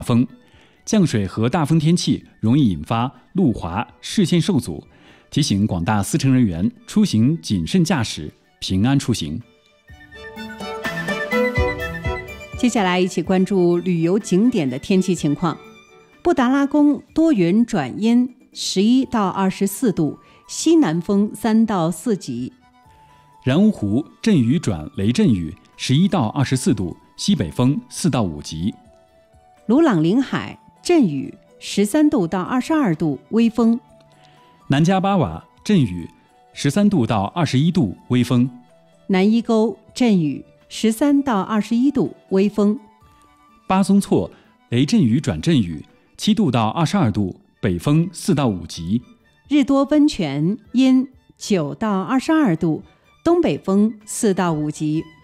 风。降水和大风天气容易引发路滑、视线受阻，提醒广大司乘人员出行谨慎驾驶，平安出行。 接下来一起关注旅游景点的天气情况。布达拉宫多云转阴，11到24度，西南风3到4级。 然乌湖阵雨转雷阵雨，11到24度，西北风4到5级。 鲁朗临海阵雨，13度到22度，微风。 南迦巴瓦阵雨，13度到21度，微风。 南伊沟阵雨，13到21度，微风。 巴松措雷阵雨转阵雨，7度到22度，北风4到5级。 日多温泉阴，9到22度，东北风4到5级。